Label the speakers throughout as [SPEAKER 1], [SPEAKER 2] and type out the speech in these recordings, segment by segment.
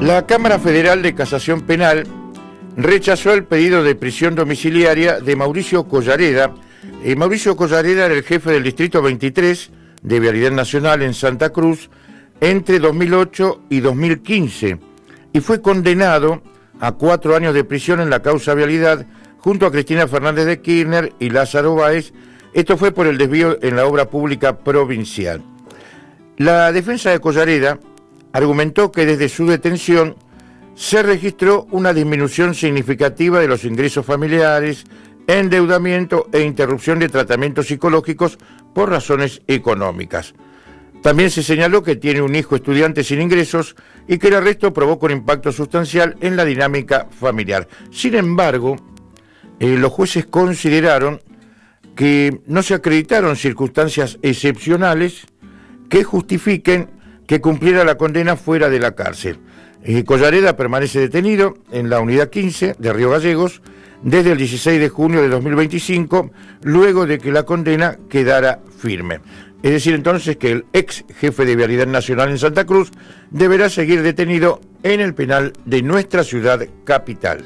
[SPEAKER 1] La Cámara Federal de Casación Penal rechazó el pedido de prisión domiciliaria de Mauricio Collareda. Mauricio Collareda era el jefe del Distrito 23 de Vialidad Nacional en Santa Cruz entre 2008 y 2015 y fue condenado a 4 años de prisión en la causa Vialidad junto a Cristina Fernández de Kirchner y Lázaro Báez. Esto fue por el desvío en la obra pública provincial. La defensa de Collareda argumentó que desde su detención se registró una disminución significativa de los ingresos familiares, endeudamiento e interrupción de tratamientos psicológicos por razones económicas. También se señaló que tiene un hijo estudiante sin ingresos y que el arresto provoca un impacto sustancial en la dinámica familiar. Sin embargo, los jueces consideraron que no se acreditaron circunstancias excepcionales que justifiquen que cumpliera la condena fuera de la cárcel. Collareda permanece detenido en la unidad 15 de Río Gallegos desde el 16 de junio de 2025, luego de que la condena quedara firme. Es decir, entonces, que el ex jefe de Vialidad Nacional en Santa Cruz deberá seguir detenido en el penal de nuestra ciudad capital.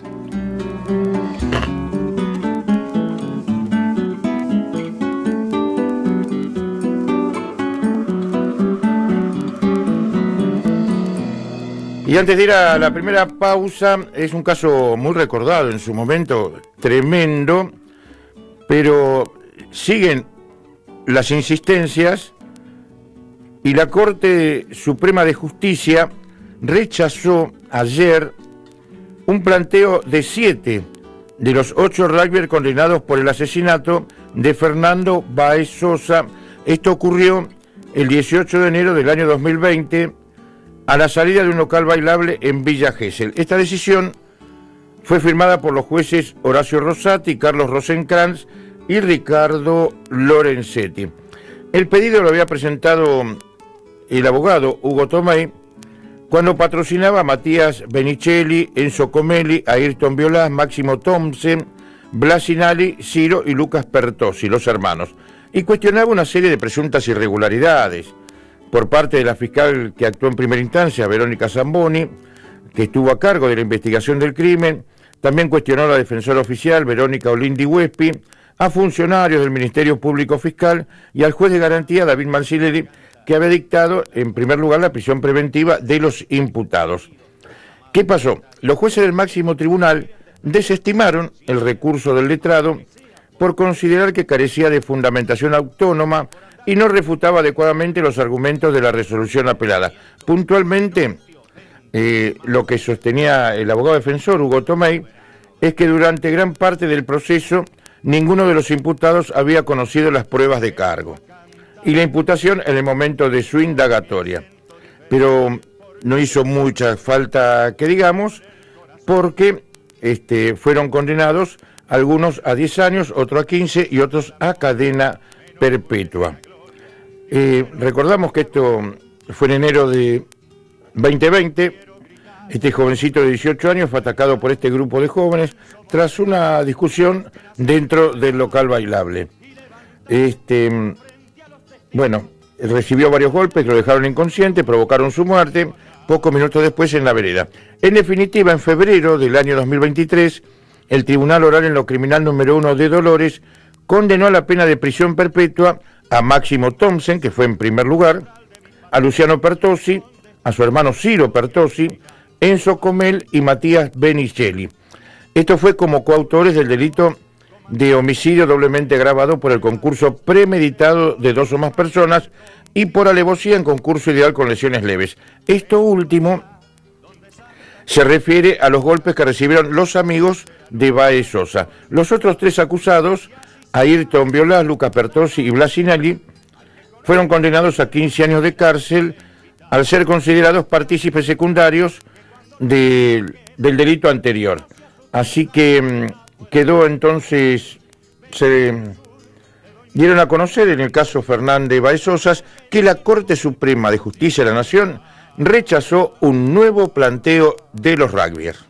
[SPEAKER 1] Y antes de ir a la primera pausa, es un caso muy recordado en su momento, tremendo, pero siguen las insistencias y la Corte Suprema de Justicia rechazó ayer un planteo de 7 de los 8 rugbyers condenados por el asesinato de Fernando Báez Sosa. Esto ocurrió el 18 de enero del año 2020, a la salida de un local bailable en Villa Gesell. Esta decisión fue firmada por los jueces Horacio Rosati, Carlos Rosenkrantz y Ricardo Lorenzetti. El pedido lo había presentado el abogado Hugo Tomei cuando patrocinaba a Matías Benicelli, Enzo Comelli, Ayrton Violás, Máximo Thompson, Blasinali, Ciro y Lucas Pertossi, los hermanos, y cuestionaba una serie de presuntas irregularidades por parte de la fiscal que actuó en primera instancia, Verónica Zamboni, que estuvo a cargo de la investigación del crimen. También cuestionó a la defensora oficial, Verónica Olindi Huespi, a funcionarios del Ministerio Público Fiscal y al juez de garantía, David Mancilleri, que había dictado, en primer lugar, la prisión preventiva de los imputados. ¿Qué pasó? Los jueces del máximo tribunal desestimaron el recurso del letrado por considerar que carecía de fundamentación autónoma y no refutaba adecuadamente los argumentos de la resolución apelada. Puntualmente, lo que sostenía el abogado defensor Hugo Tomei es que durante gran parte del proceso ninguno de los imputados había conocido las pruebas de cargo y la imputación en el momento de su indagatoria. Pero no hizo mucha falta que digamos, porque fueron condenados algunos a 10 años, otros a 15 y otros a cadena perpetua. Recordamos que esto fue en enero de 2020. Este jovencito de 18 años fue atacado por este grupo de jóvenes tras una discusión dentro del local bailable. Recibió varios golpes que lo dejaron inconsciente, provocaron su muerte pocos minutos después en la vereda. En definitiva, en febrero del año 2023, el Tribunal Oral en lo Criminal número 1 de Dolores condenó a la pena de prisión perpetua a Máximo Thompson, que fue en primer lugar, a Luciano Pertossi, a su hermano Ciro Pertossi, Enzo Comel y Matías Benicelli. Esto fue como coautores del delito de homicidio doblemente agravado por el concurso premeditado de 2 o más personas y por alevosía en concurso ideal con lesiones leves. Esto último se refiere a los golpes que recibieron los amigos de Báez Sosa. Los otros 3 acusados, Ayrton Violás, Lucas Pertossi y Blasinali, fueron condenados a 15 años de cárcel al ser considerados partícipes secundarios del delito anterior. Así que quedó entonces, se dieron a conocer en el caso Fernández Báez Sosa que la Corte Suprema de Justicia de la Nación rechazó un nuevo planteo de los rugbyers.